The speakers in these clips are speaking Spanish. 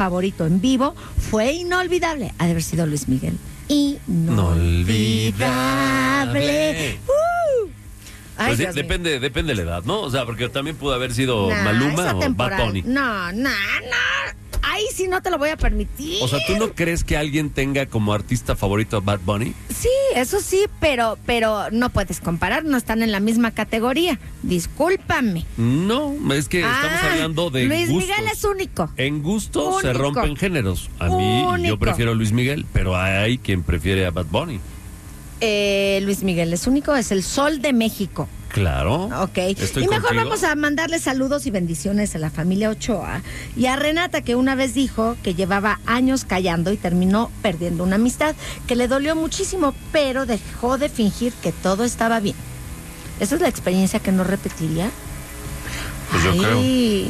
favorito en vivo fue inolvidable. Ha de haber sido Luis Miguel. Inolvidable. Ay, Pues depende de la edad, ¿no? O sea, porque también pudo haber sido Nah, Maluma esa o temporal. Bad Bunny. No. Ahí sí no te lo voy a permitir. O sea, ¿tú no crees que alguien tenga como artista favorito a Bad Bunny? Sí, eso sí, pero no puedes comparar, no están en la misma categoría. Discúlpame. No, es que estamos hablando de Luis gustos. Miguel es único. En gustos se Único. rompen géneros. A mí, Único. yo prefiero a Luis Miguel, pero hay quien prefiere a Bad Bunny. Luis Miguel es único, es el sol de México. Claro. Ok. Estoy Y mejor contigo. vamos a mandarle saludos y bendiciones a la familia Ochoa y a Renata, que una vez dijo que llevaba años callando y terminó perdiendo una amistad que le dolió muchísimo, pero dejó de fingir que todo estaba bien. ¿Esa es la experiencia que no repetiría? Pues yo creo.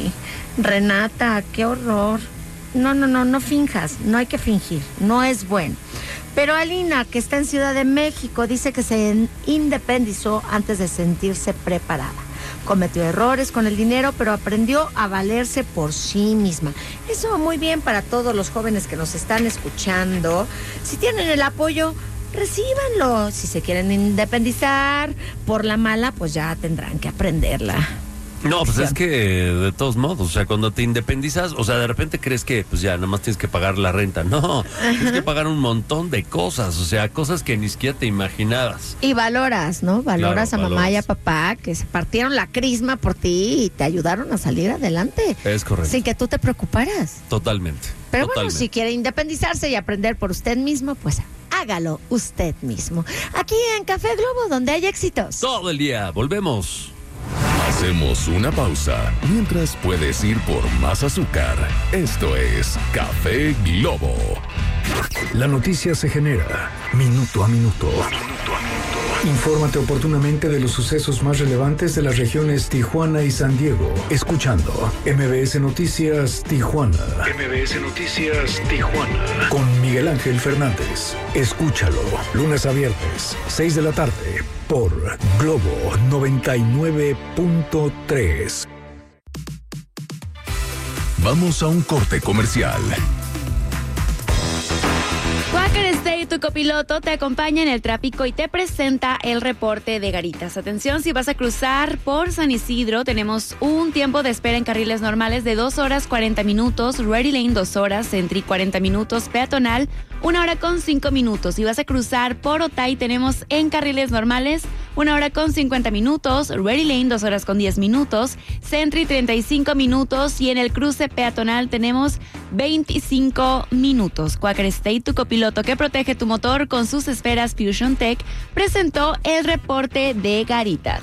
Renata, qué horror. No finjas, no hay que fingir, no es bueno. Pero Alina, que está en Ciudad de México, dice que se independizó antes de sentirse preparada. Cometió errores con el dinero, pero aprendió a valerse por sí misma. Eso muy bien para todos los jóvenes que nos están escuchando. Si tienen el apoyo, recíbanlo. Si se quieren independizar por la mala, pues ya tendrán que aprenderla. No, pues es que de todos modos, o sea, cuando te independizas, o sea, de repente crees que pues ya nomás tienes que pagar la renta. No, tienes que pagar un montón de cosas, o sea, cosas que ni siquiera te imaginabas. Y valoras, ¿no? Valoras Claro, a mamá y a valoras. papá que se partieron la crisma por ti y te ayudaron a salir adelante. Es correcto. Sin que tú te preocuparas. Totalmente. Pero totalmente. bueno, si quiere independizarse y aprender por usted mismo, pues hágalo usted mismo. Aquí en Café Globo, donde hay éxitos. Todo el día, volvemos. Hacemos una pausa mientras puedes ir por más azúcar. Esto es Café Globo. La noticia se genera minuto a minuto. Infórmate oportunamente de los sucesos más relevantes de las regiones Tijuana y San Diego, escuchando MBS Noticias Tijuana. MBS Noticias Tijuana. Con Miguel Ángel Fernández. Escúchalo, lunes a viernes, 6 de la tarde, por Globo 99.3. Vamos a un corte comercial. Quaker State, tu copiloto, te acompaña en el tráfico y te presenta el reporte de Garitas. Atención, si vas a cruzar por San Isidro, tenemos un tiempo de espera en carriles normales de 2 horas 40 minutos, Ready Lane 2 horas, Sentry 40 minutos, peatonal 1 hora con 5 minutos. Si vas a cruzar por Otay, tenemos en carriles normales 1 hora con 50 minutos, Ready Lane 2 horas con 10 minutos, Sentry 35 minutos y en el cruce peatonal tenemos 25 minutos. Quaker State, tu copiloto que protege tu motor con sus esferas Fusion Tech, presentó el reporte de Garitas.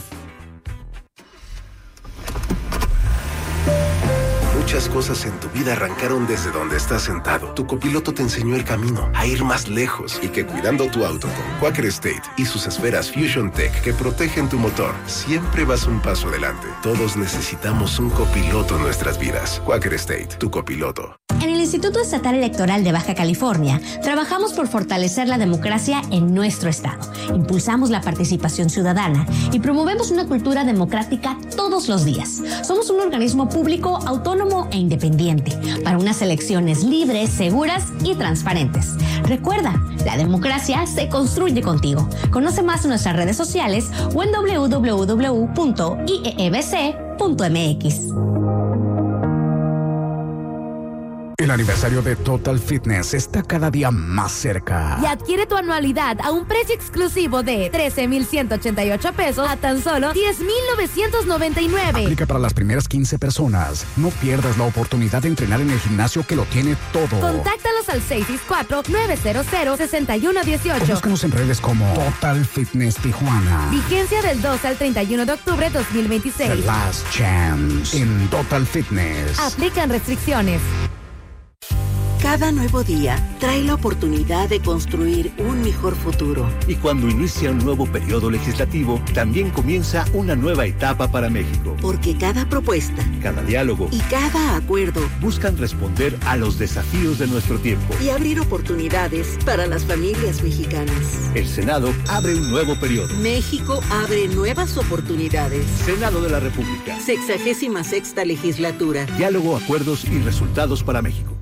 Muchas cosas en tu vida arrancaron desde donde estás sentado. Tu copiloto te enseñó el camino a ir más lejos y que cuidando tu auto con Quaker State y sus esferas Fusion Tech que protegen tu motor, siempre vas un paso adelante. Todos necesitamos un copiloto en nuestras vidas. Quaker State, tu copiloto. En el Instituto Estatal Electoral de Baja California, trabajamos por fortalecer la democracia en nuestro estado. Impulsamos la participación ciudadana y promovemos una cultura democrática todos los días. Somos un organismo público, autónomo e independiente para unas elecciones libres, seguras y transparentes. Recuerda, la democracia se construye contigo. Conoce más en nuestras redes sociales o en www.iebc.mx. El aniversario de Total Fitness está cada día más cerca. Y adquiere tu anualidad a un precio exclusivo de $13,188 pesos a tan solo $10,999. Aplica para las primeras 15 personas. No pierdas la oportunidad de entrenar en el gimnasio que lo tiene todo. Contáctalos al 664-900-6118. Búscanos en redes como Total Fitness Tijuana. Vigencia del 2 al 31 de octubre de 2026. The Last Chance en Total Fitness. Aplican restricciones. Cada nuevo día trae la oportunidad de construir un mejor futuro. Y cuando inicia un nuevo periodo legislativo, también comienza una nueva etapa para México. Porque cada propuesta, cada diálogo y cada acuerdo buscan responder a los desafíos de nuestro tiempo y abrir oportunidades para las familias mexicanas. El Senado abre un nuevo periodo. México abre nuevas oportunidades. Senado de la República. 66ª legislatura. Diálogo, acuerdos y resultados para México.